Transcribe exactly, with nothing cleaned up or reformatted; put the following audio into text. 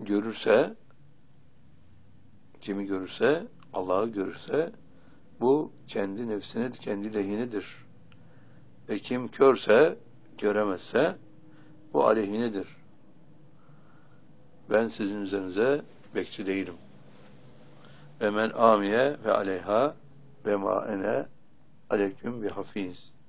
görürse, kimi görürse, Allah'ı görürse, bu kendi nefsine, kendi lehinedir. Ve kim körse, göremezse, bu aleyhinedir. Ben sizin üzerinize bekçi değilim. Ve men amiye ve aleyha ve ma ene aleyküm bi hafiz.